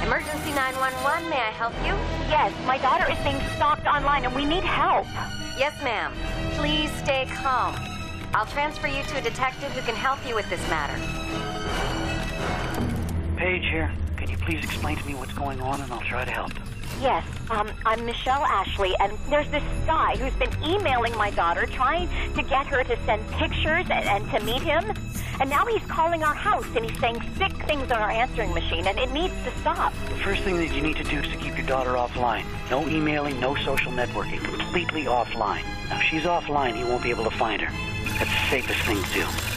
Emergency 911, may I help you? Yes, my daughter is being stalked online and we need help. Yes, ma'am. Please stay calm. I'll transfer you to a detective who can help you with this matter. Paige here. Can you please explain to me what's going on and I'll try to help? Yes, I'm Michelle Ashley, and there's this guy who's been emailing my daughter, trying to get her to send pictures and to meet him. And now he's calling our house, and he's saying sick things on our answering machine, and it needs to stop. The first thing that you need to do is to keep your daughter offline. No emailing, no social networking. Completely offline. Now, if she's offline, he won't be able to find her. That's the safest thing to do.